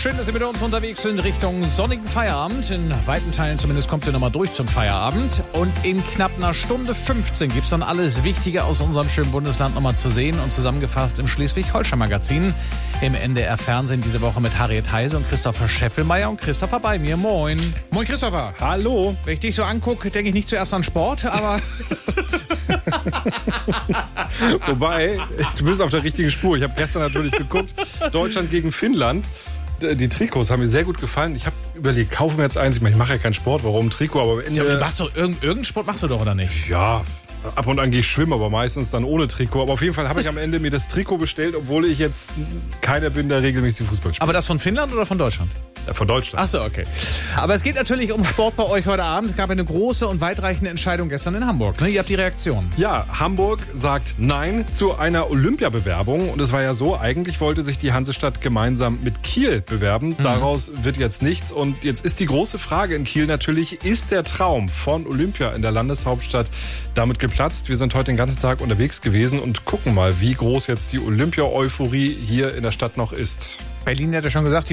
Schön, dass Sie mit uns unterwegs sind Richtung sonnigen Feierabend. In weiten Teilen zumindest kommt ihr nochmal durch zum Feierabend. Und in knapp einer Stunde 15 gibt es dann alles Wichtige aus unserem schönen Bundesland nochmal zu sehen und zusammengefasst im Schleswig-Holstein-Magazin. Im NDR-Fernsehen diese Woche mit Harriet Heise und Christopher Scheffelmeier. Und Christopher bei mir. Moin. Moin Christopher. Hallo. Wenn ich dich so angucke, denke ich nicht zuerst an Sport, aber... Wobei, du bist auf der richtigen Spur. Ich habe gestern natürlich geguckt, Deutschland gegen Finnland. Die Trikots haben mir sehr gut gefallen. Ich habe überlegt, kaufe mir jetzt eins. Ich meine, ich mache ja keinen Sport, warum ein Trikot? Aber am Ende, du machst doch irgendeinen Sport machst du doch, oder nicht? Ja, ab und an gehe ich schwimmen, aber meistens dann ohne Trikot. Aber auf jeden Fall habe ich am Ende mir das Trikot bestellt, obwohl ich jetzt keiner bin, der regelmäßig Fußball spielt. Aber das von Finnland oder von Deutschland? Von Deutschland. Ach so, okay. Aber es geht natürlich um Sport bei euch heute Abend. Es gab eine große und weitreichende Entscheidung gestern in Hamburg. Ne? Ihr habt die Reaktion. Ja, Hamburg sagt Nein zu einer Olympiabewerbung. Und es war ja so, eigentlich wollte sich die Hansestadt gemeinsam mit Kiel bewerben. Daraus wird jetzt nichts. Und jetzt ist die große Frage in Kiel natürlich, ist der Traum von Olympia in der Landeshauptstadt damit geplatzt? Wir sind heute den ganzen Tag unterwegs gewesen und gucken mal, wie groß jetzt die Olympia-Euphorie hier in der Stadt noch ist. Berlin hätte schon gesagt,